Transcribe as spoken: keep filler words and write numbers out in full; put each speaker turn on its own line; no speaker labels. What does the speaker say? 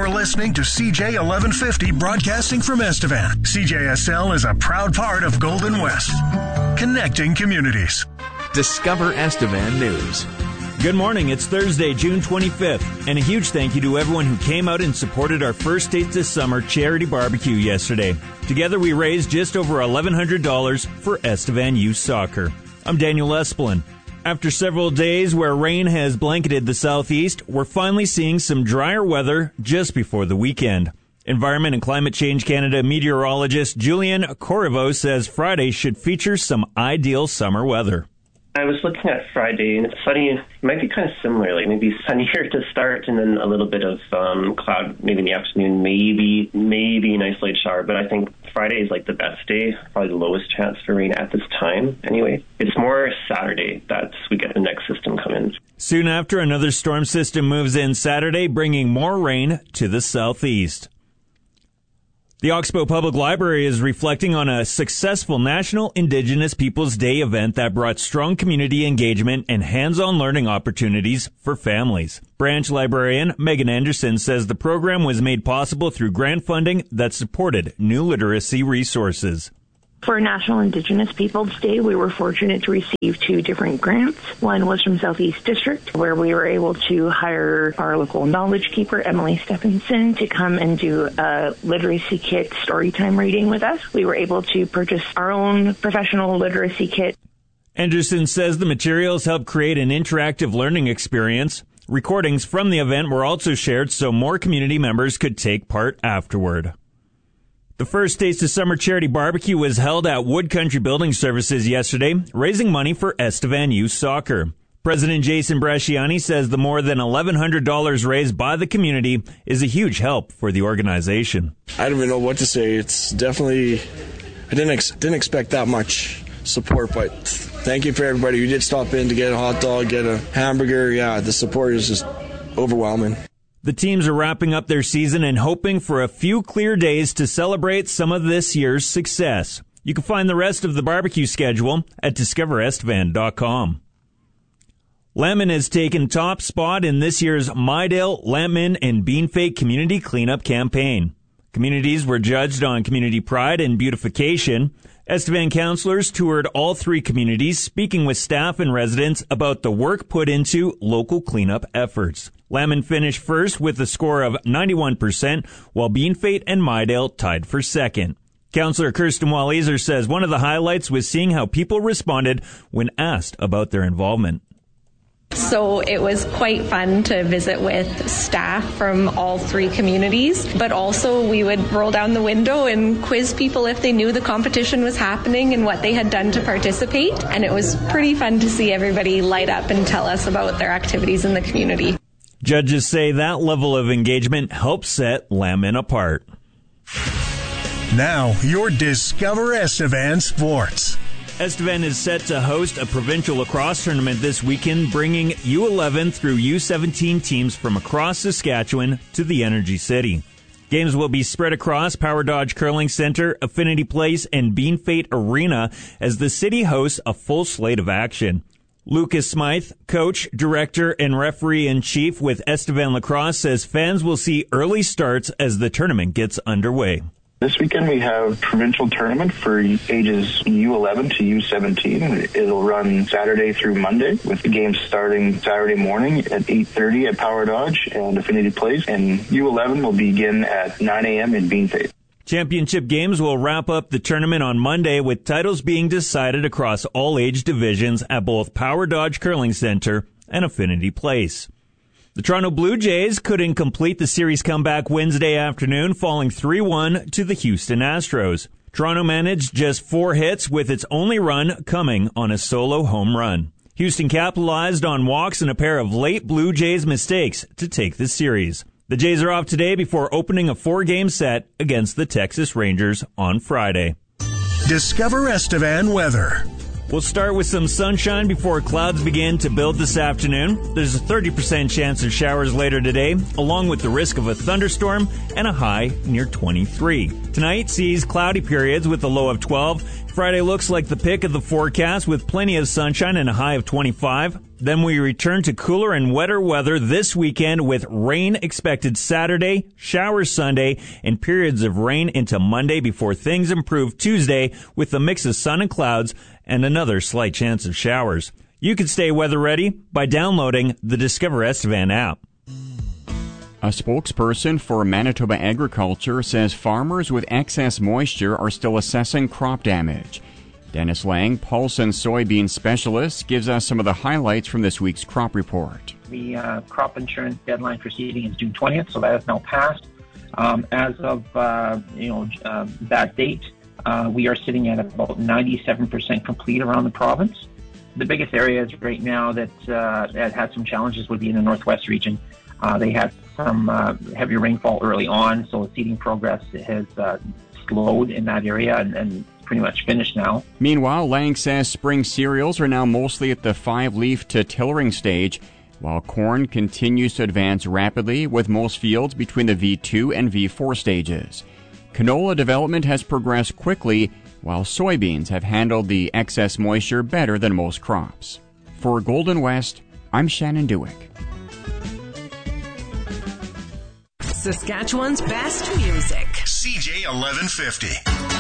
You're listening to C J eleven fifty broadcasting from Estevan. C J S L is a proud part of Golden West, connecting communities.
Discover Estevan News.
Good morning. It's Thursday, June twenty-fifth, and a huge thank you to everyone who came out and supported our First Taste of Summer charity barbecue yesterday. Together, we raised just over eleven hundred dollars for Estevan Youth Soccer. I'm Daniel Espelin. After several days where rain has blanketed the southeast, we're finally seeing some drier weather just before the weekend. Environment and Climate Change Canada meteorologist Julian Corriveau says Friday should feature some ideal summer weather.
I was looking at Friday, and it's sunny. It might be kind of similar, like maybe sunnier to start, and then a little bit of um, cloud maybe in the afternoon, maybe maybe an isolated shower. But I think Friday is like the best day, probably the lowest chance for rain at this time. Anyway, it's more Saturday that we get the next system come in.
Soon after, another storm system moves in Saturday, bringing more rain to the southeast. The Oxbow Public Library is reflecting on a successful National Indigenous Peoples Day event that brought strong community engagement and hands-on learning opportunities for families. Branch librarian Megan Anderson says the program was made possible through grant funding that supported new literacy resources.
For National Indigenous Peoples Day, we were fortunate to receive two different grants. One was from Southeast District, where we were able to hire our local knowledge keeper, Emily Stephenson, to come and do a literacy kit storytime reading with us. We were able to purchase our own professional literacy kit.
Anderson says the materials help create an interactive learning experience. Recordings from the event were also shared so more community members could take part afterward. The First Taste of Summer charity barbecue was held at Wood Country Building Services yesterday, raising money for Estevan Youth Soccer. President Jason Brasciani says the more than eleven hundred dollars raised by the community is a huge help for the organization.
I don't even know what to say. It's definitely, I didn't ex- didn't expect that much support, but thank you for everybody who did stop in to get a hot dog, get a hamburger. Yeah, the support is just overwhelming.
The teams are wrapping up their season and hoping for a few clear days to celebrate some of this year's success. You can find the rest of the barbecue schedule at discover estevan dot com. Lambton has taken top spot in this year's Mydale, Lambton, and Beanfate Community Cleanup Campaign. Communities were judged on community pride and beautification. Estevan councillors toured all three communities, speaking with staff and residents about the work put into local cleanup efforts. Lambton finished first with a score of ninety-one percent, while Beanfate and Mydale tied for second. Councillor Kirsten Walliser says one of the highlights was seeing how people responded when asked about their involvement.
So it was quite fun to visit with staff from all three communities, but also we would roll down the window and quiz people if they knew the competition was happening and what they had done to participate. And it was pretty fun to see everybody light up and tell us about their activities in the community.
Judges say that level of engagement helps set Lambton apart.
Now, your Discover Estevan Sports.
Estevan is set to host a provincial lacrosse tournament this weekend, bringing U eleven through U seventeen teams from across Saskatchewan to the Energy City. Games will be spread across Power Dodge Curling Centre, Affinity Place, and Beanfate Arena as the city hosts a full slate of action. Lucas Smythe, coach, director, and referee-in-chief with Estevan Lacrosse, says fans will see early starts as the tournament gets underway.
This weekend we have provincial tournament for ages U eleven to U seventeen. It'll run Saturday through Monday, with the games starting Saturday morning at eight thirty at Power Dodge and Affinity Place, and U eleven will begin at nine a.m. in Beanfate.
Championship games will wrap up the tournament on Monday, with titles being decided across all age divisions at both Power Dodge Curling Centre and Affinity Place. The Toronto Blue Jays couldn't complete the series comeback Wednesday afternoon, falling three one to the Houston Astros. Toronto managed just four hits, with its only run coming on a solo home run. Houston capitalized on walks and a pair of late Blue Jays mistakes to take the series. The Jays are off today before opening a four-game set against the Texas Rangers on Friday.
Discover Estevan weather.
We'll start with some sunshine before clouds begin to build this afternoon. There's a thirty percent chance of showers later today, along with the risk of a thunderstorm and a high near twenty-three. Tonight sees cloudy periods with a low of twelve. Friday looks like the pick of the forecast with plenty of sunshine and a high of twenty-five. Then we return to cooler and wetter weather this weekend with rain expected Saturday, showers Sunday, and periods of rain into Monday before things improve Tuesday with a mix of sun and clouds and another slight chance of showers. You can stay weather ready by downloading the Discover Estevan app.
A spokesperson for Manitoba Agriculture says farmers with excess moisture are still assessing crop damage. Dennis Lang, Paulson soybean specialist, gives us some of the highlights from this week's crop report.
The uh, crop insurance deadline for seeding is June twentieth, so that has now passed. Um, as of uh, you know uh, that date, uh, we are sitting at about ninety-seven percent complete around the province. The biggest areas right now that uh, that had some challenges would be in the northwest region. Uh, they had some uh, heavy rainfall early on, so seeding progress has uh, slowed in that area and, and pretty much finished now.
Meanwhile, Lang says spring cereals are now mostly at the five-leaf to tillering stage, while corn continues to advance rapidly with most fields between the V two and V four stages. Canola development has progressed quickly, while soybeans have handled the excess moisture better than most crops. For Golden West, I'm Shannon Dewick.
Saskatchewan's best music.
C J eleven fifty.